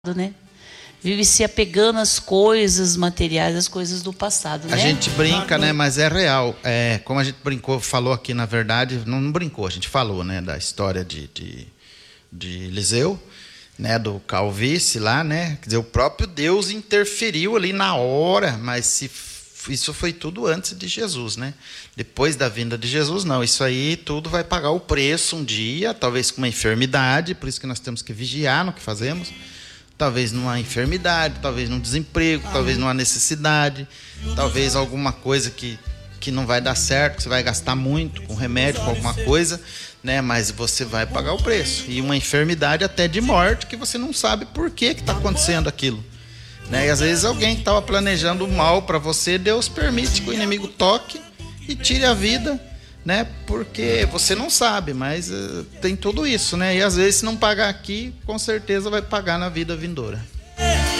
né? Vive se apegando às coisas materiais, às coisas do passado, né? A gente brinca, né? Mas é real. Como a gente brincou, falou aqui, na verdade, não brincou, a gente falou, né? Da história de Eliseu, né? Do Calvície lá, né? Quer dizer, o próprio Deus interferiu ali na hora, mas isso foi tudo antes de Jesus, né? Depois da vinda de Jesus, não. Isso aí tudo vai pagar o preço um dia, talvez com uma enfermidade, por isso que nós temos que vigiar no que fazemos. Talvez numa enfermidade, talvez num desemprego, talvez numa necessidade, talvez alguma coisa que não vai dar certo, que você vai gastar muito com remédio, com alguma coisa, né? Mas você vai pagar o preço. E uma enfermidade até de morte, que você não sabe por que está acontecendo aquilo, né? E às vezes alguém que estava planejando mal para você, Deus permite que o inimigo toque e tire a vida, né? Porque você não sabe, mas tem tudo isso, né? E às vezes se não pagar aqui, com certeza vai pagar na vida vindoura.